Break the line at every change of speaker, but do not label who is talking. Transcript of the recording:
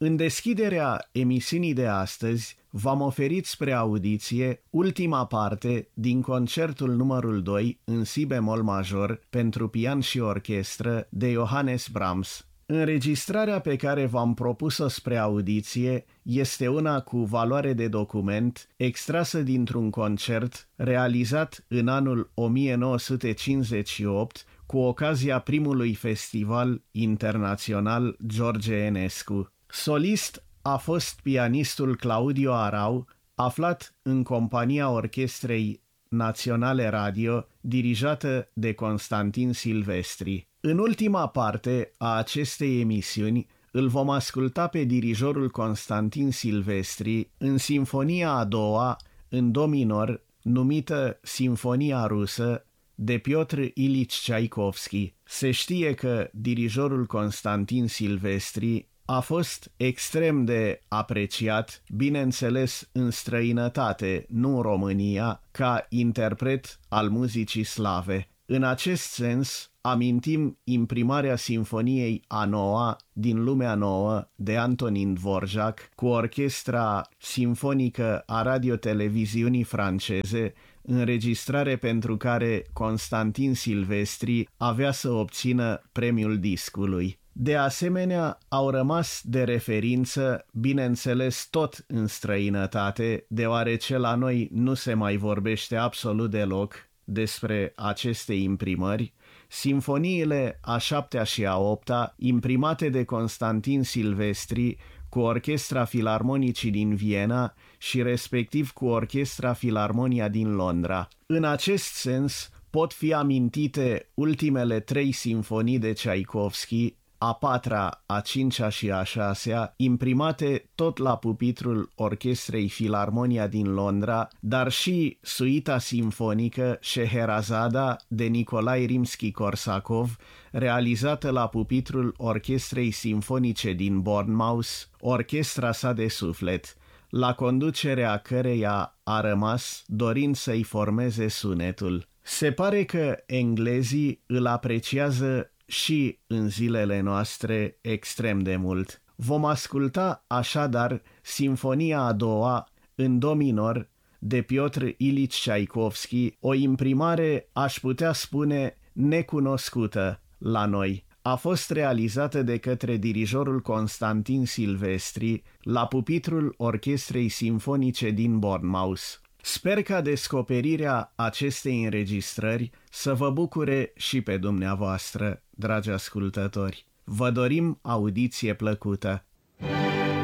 În deschiderea emisiunii de astăzi v-am oferit spre audiție ultima parte din concertul numărul 2 în si bemol major pentru pian și orchestră de Johannes Brahms. Înregistrarea pe care v-am propus-o spre audiție este una cu valoare de document extrasă dintr-un concert realizat în anul 1958 cu ocazia primului festival internațional George Enescu. Solist a fost pianistul Claudio Arau, aflat în compania Orchestrei Naționale Radio, dirijată de Constantin Silvestri. În ultima parte a acestei emisiuni îl vom asculta pe dirijorul Constantin Silvestri în Sinfonia a doua, în do minor, numită Sinfonia rusă, de Piotr Ilich Tchaikovsky. Se știe că dirijorul Constantin Silvestri a fost extrem de apreciat, bineînțeles în străinătate, nu în România, ca interpret al muzicii slave. În acest sens, amintim imprimarea Sinfoniei a noua din Lumea Nouă de Antonin Dvorak cu Orchestra Sinfonică a Radioteleviziunii franceze, înregistrare pentru care Constantin Silvestri avea să obțină premiul discului. De asemenea, au rămas de referință, bineînțeles tot în străinătate, deoarece la noi nu se mai vorbește absolut deloc despre aceste imprimări, sinfoniile a 7-a și a 8-a, imprimate de Constantin Silvestri cu Orchestra Filarmonicii din Viena și respectiv cu Orchestra Filarmonia din Londra. În acest sens pot fi amintite ultimele 3 sinfonii de Tchaikovsky, a 4-a, a 5-a și a 6-a, imprimate tot la pupitrul Orchestrei Filarmonia din Londra, dar și suita simfonică Scheherazada de Nicolae Rimski-Korsakov, realizată la pupitrul Orchestrei Simfonice din Bournemouth, orchestra sa de suflet, la conducerea căreia a rămas dorind să-i formeze sunetul. Se pare că englezii îl apreciază și în zilele noastre extrem de mult. Vom asculta așadar Sinfonia a doua în do minor de Piotr Ilich Tchaikovsky, o imprimare, aș putea spune, necunoscută la noi. A fost realizată de către dirijorul Constantin Silvestri la pupitrul Orchestrei Simfonice din Bournemouth. Sper ca descoperirea acestei înregistrări să vă bucure și pe dumneavoastră, dragi ascultători. Vă dorim audiție plăcută!